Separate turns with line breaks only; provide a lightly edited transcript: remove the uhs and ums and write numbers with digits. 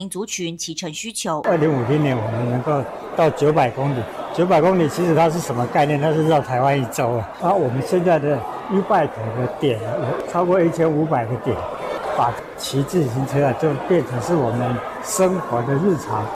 族群骑乘需求。
2050年我们能够到900公里，900公里其实它是什么概念？它是绕台湾一周啊。我们现在的 E-bike 的点有超过1500个点，把骑自行车就变成是我们生活的日常。